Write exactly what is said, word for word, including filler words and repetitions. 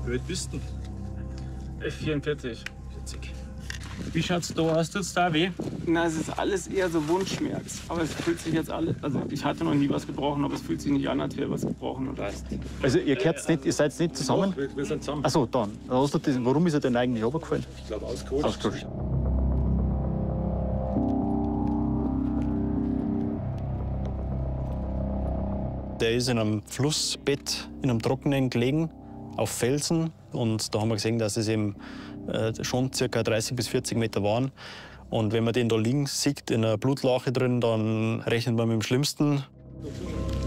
Wie alt bist du denn? vierundvierzig. vierzig. Wie schaut's da aus? Tut's da weh? Na, es ist alles eher so Wundschmerz. Aber es fühlt sich jetzt alles. Also, ich hatte noch nie was gebrochen, aber es fühlt sich nicht an, als wäre was gebrochen. Und Also, ihr gehört nicht, ihr seid nicht zusammen? Doch, wir, wir sind zusammen. Ach so, dann. Hast du das, warum ist er denn eigentlich runtergefallen? Ich glaube, ausgeholt. Ausgerutscht. Der ist in einem Flussbett, in einem Trockenen gelegen, auf Felsen. Und da haben wir gesehen, dass es eben äh, schon ca. dreißig bis vierzig Meter waren. Und wenn man den da liegen sieht, in einer Blutlache drin, dann rechnet man mit dem Schlimmsten.